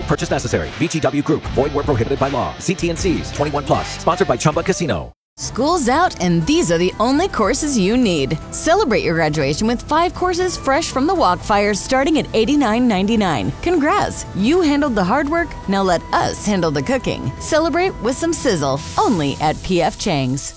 purchase necessary. VGW Group. Void where prohibited by law. See T&Cs. 21 plus. Sponsored by Chumba Casino. School's out, and these are the only courses you need. Celebrate your graduation with 5 courses fresh from the Walkfire starting at $89.99. Congrats! You handled the hard work, now let us handle the cooking. Celebrate with some sizzle, only at P.F. Chang's.